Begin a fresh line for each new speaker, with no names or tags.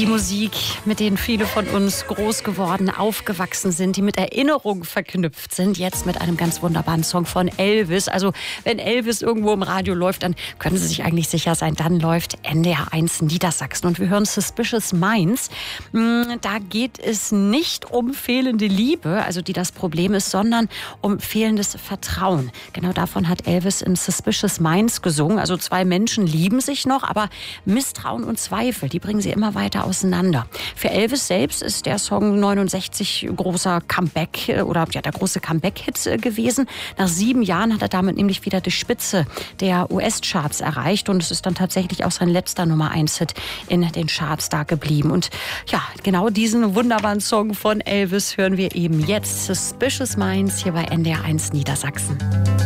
Die Musik, mit denen viele von uns groß geworden, aufgewachsen sind, die mit Erinnerungen verknüpft sind. Jetzt mit einem ganz wunderbaren Song von Elvis. Also wenn Elvis irgendwo im Radio läuft, dann können Sie sich eigentlich sicher sein, dann läuft NDR 1 Niedersachsen. Und wir hören Suspicious Minds. Da geht es nicht um fehlende Liebe, also die das Problem ist, sondern um fehlendes Vertrauen. Genau davon hat Elvis in Suspicious Minds gesungen. Also zwei Menschen lieben sich noch, aber Misstrauen und Zweifel, die bringen sie immer weiter auseinander. Für Elvis selbst ist der Song 69 großer Comeback oder ja, der große Comeback-Hit gewesen. Nach 7 Jahren hat er damit nämlich wieder die Spitze der US-Charts erreicht und es ist dann tatsächlich auch sein letzter Nummer-1-Hit in den Charts da geblieben. Und ja, genau diesen wunderbaren Song von Elvis hören wir eben jetzt. Suspicious Minds hier bei NDR 1 Niedersachsen.